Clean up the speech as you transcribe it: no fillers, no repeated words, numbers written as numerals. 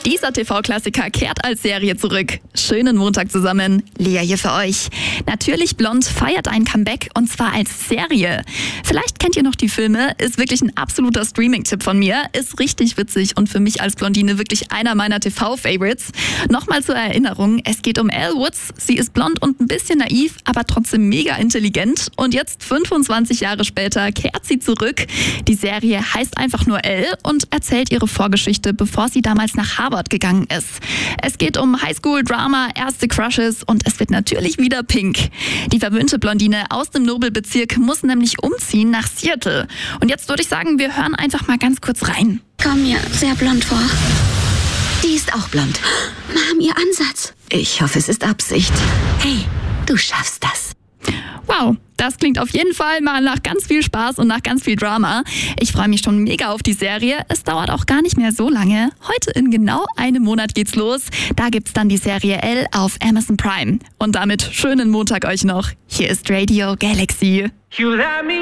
Dieser TV-Klassiker kehrt als Serie zurück. Schönen Montag zusammen. Lea hier für euch. Natürlich Blond feiert ein Comeback und zwar als Serie. Vielleicht kennt ihr noch die Filme, ist wirklich ein absoluter Streaming-Tipp von mir. Ist richtig witzig und für mich als Blondine wirklich einer meiner TV-Favorites. Nochmal zur Erinnerung, es geht um Elle Woods. Sie ist blond und ein bisschen naiv, aber trotzdem mega intelligent. Und jetzt, 25 Jahre später, kehrt sie zurück. Die Serie heißt einfach nur Elle und erzählt ihre Vorgeschichte, bevor sie damals nach Harvard gegangen ist. Es geht um Highschool-Drama, erste Crushes und es wird natürlich wieder pink. Die verwöhnte Blondine aus dem Nobelbezirk muss nämlich umziehen nach Seattle. Und jetzt würde ich sagen, wir hören einfach mal ganz kurz rein. Komm mir sehr blond vor. Die ist auch blond. Mom, ihr Ansatz. Ich hoffe, es ist Absicht. Hey, du schaffst das. Wow, das klingt auf jeden Fall mal nach ganz viel Spaß und nach ganz viel Drama. Ich freue mich schon mega auf die Serie. Es dauert auch gar nicht mehr so lange. Heute in genau einem Monat geht's los. Da gibt's dann die Serie Elle auf Amazon Prime. Und damit schönen Montag euch noch. Hier ist Radio Galaxy.